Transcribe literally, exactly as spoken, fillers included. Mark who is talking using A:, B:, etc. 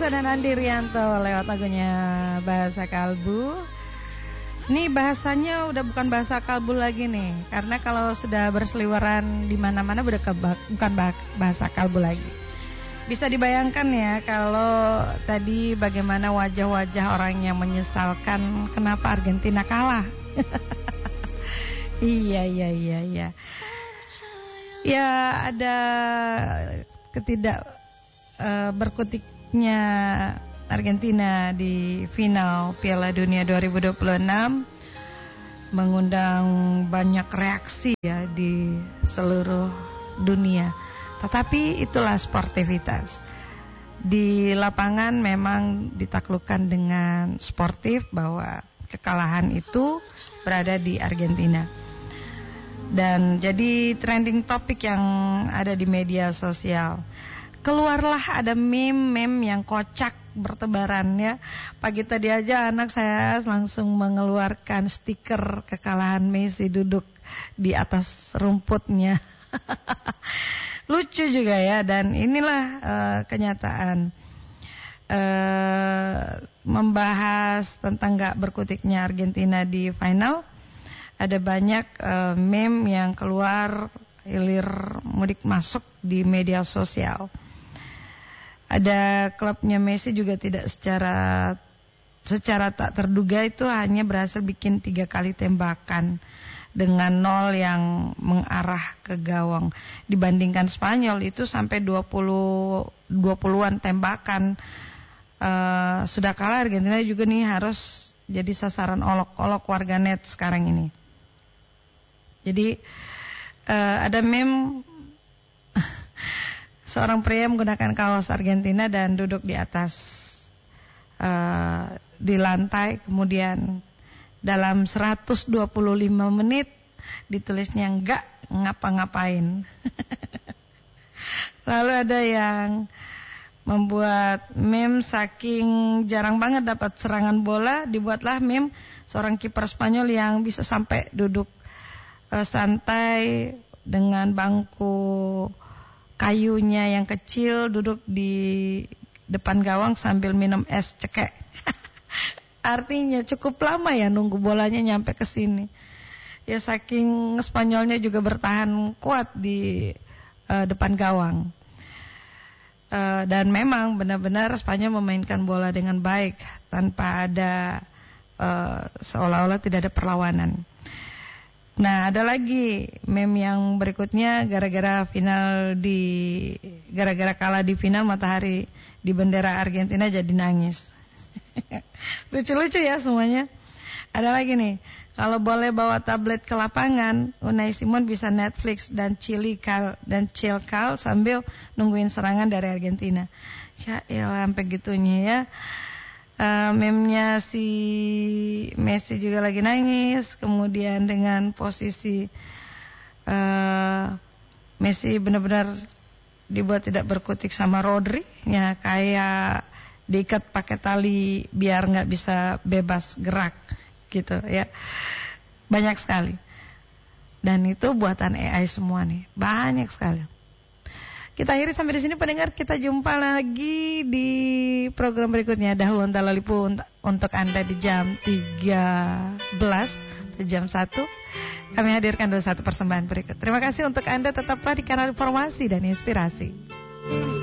A: dan Andi Rianto lewat lagunya Bahasa Kalbu. Ini bahasanya udah bukan bahasa kalbu lagi nih, karena kalau sudah berseliweran di mana-mana udah keba- bukan bahasa kalbu lagi. Bisa dibayangkan ya kalau tadi bagaimana wajah-wajah orang yang menyesalkan kenapa Argentina kalah. Iya iya iya iya. Ya ada ketidak uh, berkutiknya Argentina di final Piala Dunia dua ribu dua puluh enam mengundang banyak reaksi ya di seluruh dunia. Tetapi itulah sportivitas. Di lapangan memang ditaklukkan dengan sportif bahwa kekalahan itu berada di Argentina. Dan jadi trending topik yang ada di media sosial. Keluarlah ada meme-meme yang kocak bertebaran ya. Pagi tadi aja anak saya langsung mengeluarkan stiker kekalahan Messi duduk di atas rumputnya. Lucu juga ya, dan inilah uh, kenyataan. Uh, membahas tentang gak berkutiknya Argentina di final. Ada banyak uh, meme yang keluar hilir mudik masuk di media sosial. Ada klubnya Messi juga tidak secara secara tak terduga itu hanya berhasil bikin tiga kali tembakan dengan nol yang mengarah ke gawang. Dibandingkan Spanyol itu sampai dua puluh dua puluhan tembakan. Uh, sudah kalah Argentina juga nih harus jadi sasaran olok-olok warganet sekarang ini. Jadi uh, ada meme seorang pria menggunakan kaos Argentina dan duduk di atas uh, di lantai, kemudian dalam seratus dua puluh lima menit ditulisnya enggak ngapa-ngapain. Lalu ada yang membuat meme saking jarang banget dapat serangan bola, dibuatlah meme seorang kiper Spanyol yang bisa sampai duduk uh, santai dengan bangku kayunya yang kecil, duduk di depan gawang sambil minum es cekek. Artinya cukup lama ya nunggu bolanya nyampe ke sini. Ya saking Spanyolnya juga bertahan kuat di uh, depan gawang. Uh, dan memang benar-benar Spanyol memainkan bola dengan baik tanpa ada uh, seolah-olah tidak ada perlawanan. Nah, ada lagi meme yang berikutnya gara-gara final di gara-gara kalah di final matahari di bendera Argentina jadi nangis. Lucu-lucu ya semuanya. Ada lagi nih, kalau boleh bawa tablet ke lapangan, Unai Simon bisa Netflix dan chill kal dan chill kal sambil nungguin serangan dari Argentina. Ya, ya sampai gitunya ya. Uh, meme-nya si Messi juga lagi nangis, kemudian dengan posisi uh, Messi benar-benar dibuat tidak berkutik sama Rodri, ya kayak diikat pakai tali biar nggak bisa bebas gerak gitu ya. Banyak sekali. Dan itu buatan A I semua nih, banyak sekali. Kita akhiri sampai di sini pendengar, kita jumpa lagi di program berikutnya. Dahulu Onta Lalipu untuk Anda di jam tiga belas atau jam satu. Kami hadirkan dulu satu persembahan berikut. Terima kasih untuk Anda, tetaplah di kanal informasi dan inspirasi.